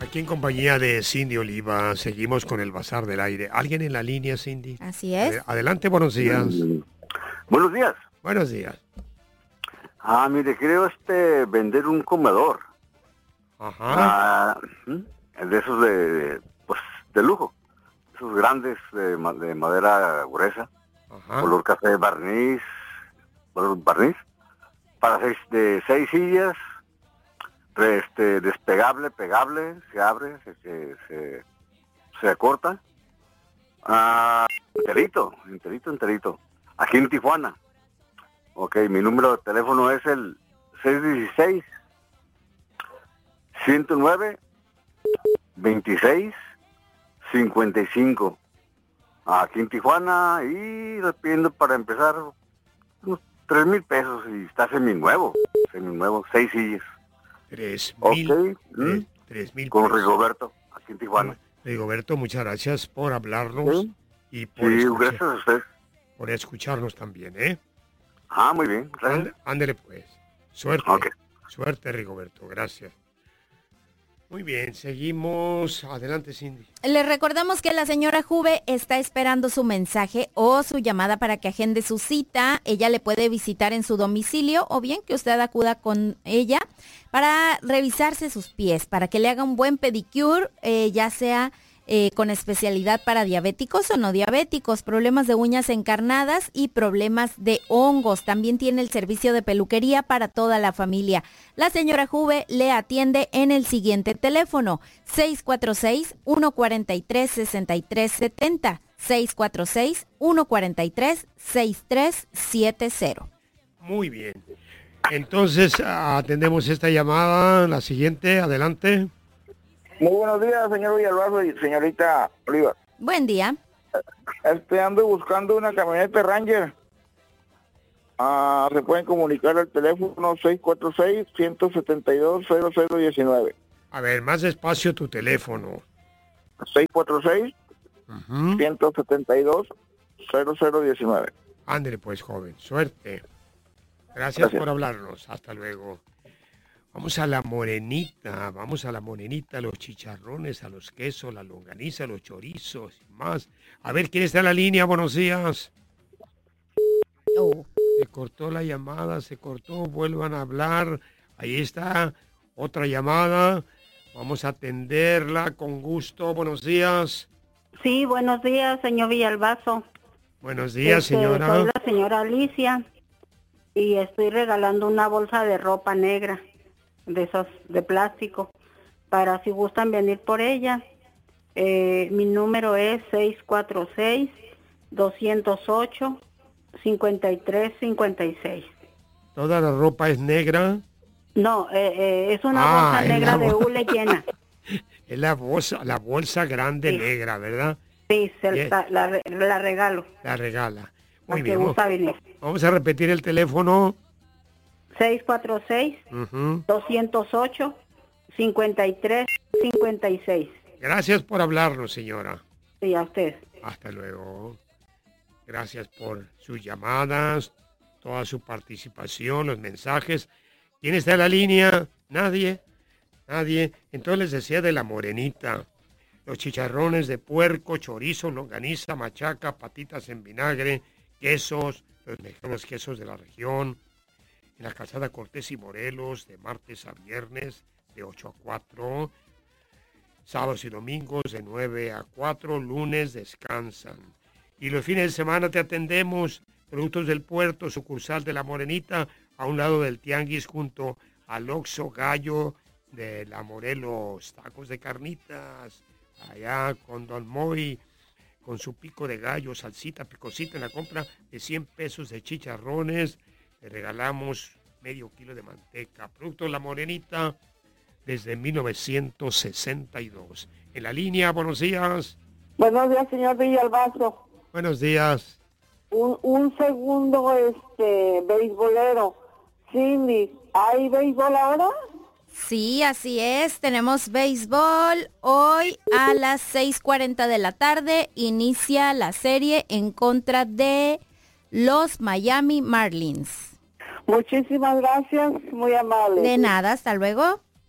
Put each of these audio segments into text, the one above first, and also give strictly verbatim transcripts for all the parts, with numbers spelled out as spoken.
Aquí en compañía de Cindy Oliva, seguimos con el Bazar del Aire. ¿Alguien en la línea, Cindy? Así es. Adelante, buenos días. Mm. Buenos días. Buenos días. Ah, mire, creo este vender un comedor. Ajá. Ah, de esos de, pues, de lujo. Esos grandes de, de madera gruesa. Ajá. Color café barniz. Color barniz. Para seis, de seis sillas. Este, despegable, pegable, se abre, se, se, se, se acorta. Ah, enterito, enterito, enterito. Aquí en Tijuana. Ok, mi número de teléfono es el seis uno seis, uno cero nueve, veintiséis cincuenta y cinco. Aquí en Tijuana, y lo pidiendo para empezar unos tres mil pesos y está seminuevo, seminuevo, seis sillas. Tres mil. Ok, tres, tres mil con pesos. Rigoberto, aquí en Tijuana. Rigoberto, muchas gracias por hablarnos. ¿Sí? Y por, Sí, escuchar, gracias a usted. por escucharnos también, ¿eh? Ah, muy bien, gracias. And, ándele pues. Suerte. Ok. Suerte, Rigoberto. Gracias. Muy bien, seguimos. Adelante, Cindy. Les recordamos que la señora Juve está esperando su mensaje o su llamada para que agende su cita. Ella le puede visitar en su domicilio o bien que usted acuda con ella para revisarse sus pies, para que le haga un buen pedicure, eh, ya sea eh, con especialidad para diabéticos o no diabéticos, problemas de uñas encarnadas y problemas de hongos. También tiene el servicio de peluquería para toda la familia. La señora Juve le atiende en el siguiente teléfono, seis cuatro seis, uno cuatro tres, seis tres siete cero, seis cuatro seis, uno cuatro tres, seis tres siete cero. Muy bien. Entonces, atendemos esta llamada. La siguiente, adelante. Muy buenos días, señor Villalbazo y señorita Oliva. Buen día. Este, ando buscando una camioneta Ranger. Ah, se pueden comunicar al teléfono seis cuatro seis, uno siete dos, cero cero uno nueve. A ver, más despacio tu teléfono. seis cuatro seis, Uh-huh. uno siete dos, cero cero uno nueve. Ándele pues, joven. Suerte. Gracias, Gracias por hablarnos. Hasta luego. Vamos a la morenita, vamos a la morenita, a los chicharrones, a los quesos, la longaniza, los chorizos y más. A ver, ¿quién está en la línea? Buenos días. Oh. Se cortó la llamada, se cortó, vuelvan a hablar. Ahí está, otra llamada. Vamos a atenderla con gusto. Buenos días. Sí, buenos días, señor Villalbazo. Buenos días, Este, señora. Soy la señora Alicia y estoy regalando una bolsa de ropa negra, de esos de plástico, para si gustan venir por ella. Eh, mi número es seis cuatro seis, dos cero ocho, cinco tres cinco seis. ¿Toda la ropa es negra? No, eh, eh, es una Ah, bolsa es negra la de bol- hule llena. Es la bolsa, la bolsa grande Sí. negra, ¿verdad? Sí, se Bien. la, la, re- la regalo. La regala. Muy Para que bien. gusta venir. Vamos a repetir el teléfono. seis cuatro seis, Ujú. dos cero ocho, cinco tres cinco seis. Gracias por hablarnos, señora. Sí, a usted. Hasta luego. Gracias por sus llamadas, toda su participación, los mensajes. ¿Quién está en la línea? Nadie. Nadie. Entonces les decía de la morenita. Los chicharrones de puerco, chorizo, longaniza, machaca, patitas en vinagre, quesos, los mejores quesos de la región. En la calzada Cortés y Morelos, de martes a viernes, de ocho a cuatro. Sábados y domingos, de nueve a cuatro. Lunes descansan. Y los fines de semana te atendemos. Productos del Puerto, sucursal de La Morenita, a un lado del Tianguis, junto al Oxxo Gallo de La Morelos. Tacos de carnitas, allá con Don Moy, con su pico de gallo, salsita, picosita en la compra de cien pesos de chicharrones. Le regalamos medio kilo de manteca. Producto La Morenita desde mil novecientos sesenta y dos. En la línea, buenos días. Buenos días, señor Villalbazo. Buenos días. Un, un segundo, este, beisbolero. Cindy, ¿hay béisbol ahora? Sí, así es. Tenemos béisbol. Hoy a las seis cuarenta de la tarde inicia la serie en contra de los Miami Marlins. Muchísimas gracias, muy amable. De nada, hasta luego.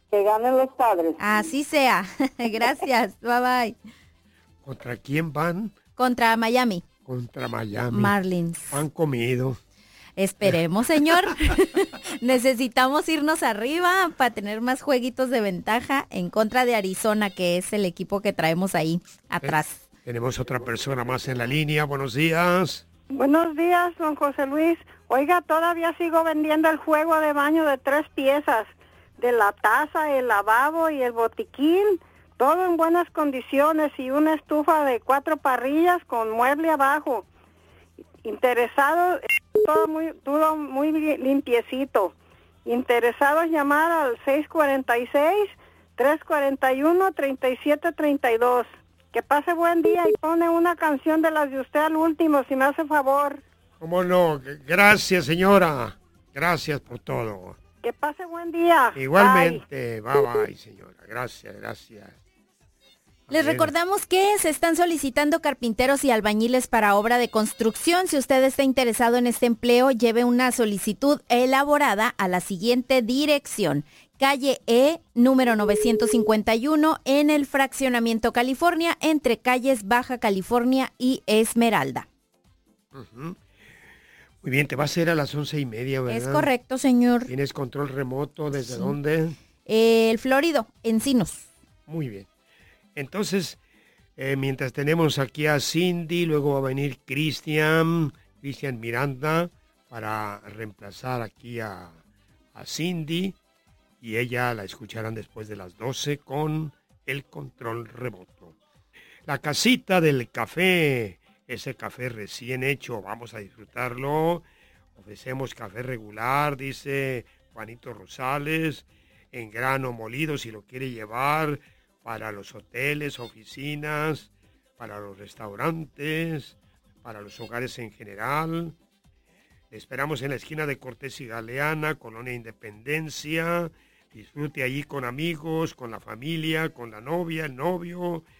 Que ganen los Padres. Así sea. Gracias. Bye bye. ¿Contra quién van? Contra Miami. Contra Miami. Marlins. Han comido. Esperemos, señor. Necesitamos irnos arriba para tener más jueguitos de ventaja en contra de Arizona, que es el equipo que traemos ahí atrás. Eh, tenemos otra persona más en la línea. Buenos días. Buenos días, don José Luis. Oiga, todavía sigo vendiendo el juego de baño de tres piezas, de la taza, el lavabo y el botiquín, todo en buenas condiciones y una estufa de cuatro parrillas con mueble abajo. Interesado, todo muy, todo muy limpiecito. Interesados llamar al seis cuatro seis, tres cuatro uno, tres siete tres dos. Que pase buen día y pone una canción de las de usted al último, si me hace favor. ¿Cómo no? Gracias, señora. Gracias por todo. Que pase buen día. Igualmente. Bye, bye, bye señora. Gracias, gracias. Les recordamos que se están solicitando carpinteros y albañiles para obra de construcción. Si usted está interesado en este empleo, lleve una solicitud elaborada a la siguiente dirección. Calle E, número novecientos cincuenta y uno, en el Fraccionamiento California, entre calles Baja California y Esmeralda. Uh-huh. Muy bien, te va a ser a las once y media, ¿verdad? Es correcto, señor. ¿Tienes control remoto? ¿Desde Sí. dónde? El Florido, Encinos. Muy bien. Entonces, eh, mientras tenemos aquí a Cindy, luego va a venir Cristian, Cristian Miranda, para reemplazar aquí a, a Cindy, y ella la escucharán después de las doce con el control remoto. La casita del café, ese café recién hecho, vamos a disfrutarlo. Ofrecemos café regular, dice Juanito Rosales, en grano molido si lo quiere llevar, para los hoteles, oficinas, para los restaurantes, para los hogares en general. Le esperamos en la esquina de Cortés y Galeana, Colonia Independencia. Disfrute allí con amigos, con la familia, con la novia, el novio,